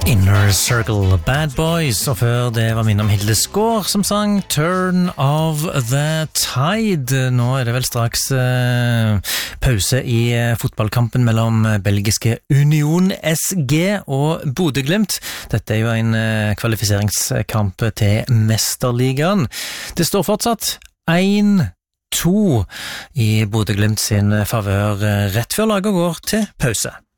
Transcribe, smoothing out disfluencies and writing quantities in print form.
Inner Circle, Bad Boys, og før det var minne om Hilde Skår som sang Turn of the Tide. Nå det vel straks pause i fotballkampen mellom belgiske Union SG og Bodø/Glimt. Dette jo en kvalifiseringskamp til Mesterligaen. Det står fortsatt 1-2 i Bodø/Glimt sin favør rett før laget går til pause.